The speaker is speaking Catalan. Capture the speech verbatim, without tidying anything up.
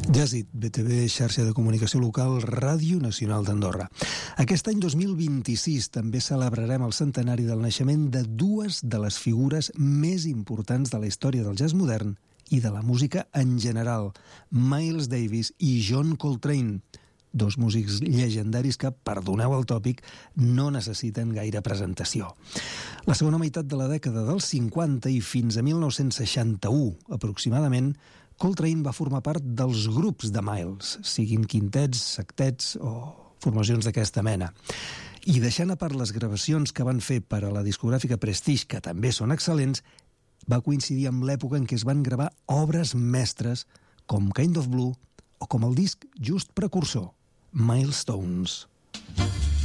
Jazzit, B T V, xarxa de comunicació local, Ràdio Nacional d'Andorra. Aquest any dos mil vint-i-sis també celebrarem el centenari del naixement de dues de les figures més importants de la història del jazz modern i de la música en general, Miles Davis i John Coltrane, dos músics llegendaris que, perdoneu el tòpic, no necessiten gaire presentació. La segona meitat de la dècada dels cinquanta i fins a mil nou-cents seixanta-u, aproximadament, Coltrane va formar part dels grups de Miles, siguin quintets, sectets o formacions d'aquesta mena. I deixant a part les gravacions que van fer per a la discogràfica Prestige, que també són excel·lents, va coincidir amb l'època en què es van gravar obres mestres com Kind of Blue o com el disc just precursor, Milestones.